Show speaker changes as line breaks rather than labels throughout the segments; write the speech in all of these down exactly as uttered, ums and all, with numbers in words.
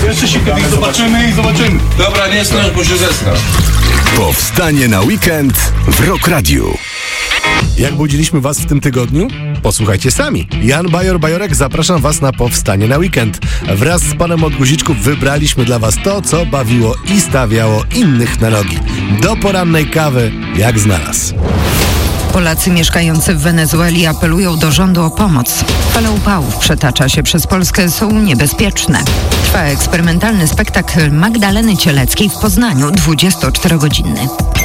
Jeszcze się kiedyś zobaczymy i zobaczymy.
Dobra, nie snaż, bo się zesna.
Powstanie na weekend w Rock Radiu.
Jak budziliśmy was w tym tygodniu? Posłuchajcie sami. Jan Bajor-Bajorek, zapraszam was na Powstanie na weekend. Wraz z panem od guziczków wybraliśmy dla was to, co bawiło i stawiało innych na nogi. Do porannej kawy, jak znalazł.
Polacy mieszkający w Wenezueli apelują do rządu o pomoc. Fala upałów przetacza się przez Polskę, są niebezpieczne. Trwa eksperymentalny spektakl Magdaleny Cieleckiej w Poznaniu, dwudziestoczterogodzinny.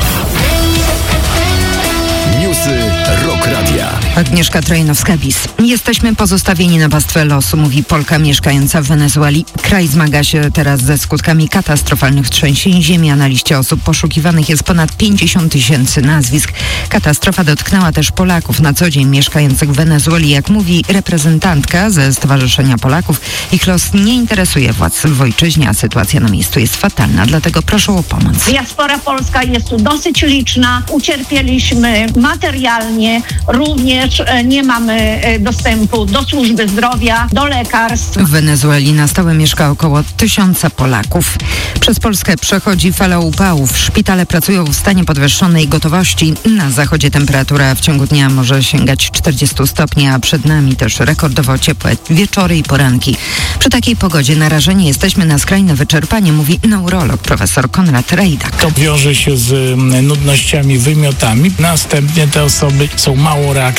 Newsy Rock Radia.
Agnieszka Trojanowska-Bis. Jesteśmy pozostawieni na pastwę losu, mówi Polka mieszkająca w Wenezueli. Kraj zmaga się teraz ze skutkami katastrofalnych trzęsień ziemi, a na liście osób poszukiwanych jest ponad pięćdziesiąt tysięcy nazwisk. Katastrofa dotknęła też Polaków na co dzień mieszkających w Wenezueli. Jak mówi reprezentantka ze Stowarzyszenia Polaków, ich los nie interesuje władz w ojczyźnie, a sytuacja na miejscu jest fatalna, dlatego proszą o pomoc.
Diaspora polska jest tu dosyć liczna. Ucierpieliśmy materialnie, również nie mamy dostępu do służby zdrowia, do lekarstw.
W Wenezueli na stałe mieszka około tysiąca Polaków. Przez Polskę przechodzi fala upałów. Szpitale pracują w stanie podwyższonej gotowości. Na zachodzie temperatura w ciągu dnia może sięgać czterdzieści stopni, a przed nami też rekordowo ciepłe wieczory i poranki. Przy takiej pogodzie narażeni jesteśmy na skrajne wyczerpanie, mówi neurolog profesor Konrad Rejdak.
To wiąże się z nudnościami, wymiotami. Następnie te osoby są mało reaktywne.